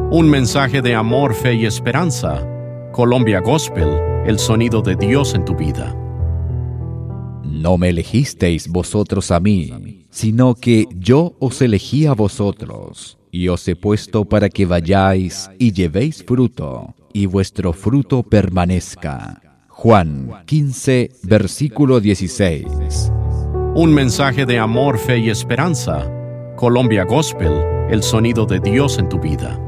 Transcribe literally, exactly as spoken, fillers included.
Un mensaje de amor, fe y esperanza. Colombia Gospel, el sonido de Dios en tu vida. No me elegisteis vosotros a mí, sino que yo os elegí a vosotros, y os he puesto para que vayáis y llevéis fruto, y vuestro fruto permanezca. Juan quince, versículo dieciséis. Un mensaje de amor, fe y esperanza. Colombia Gospel, el sonido de Dios en tu vida.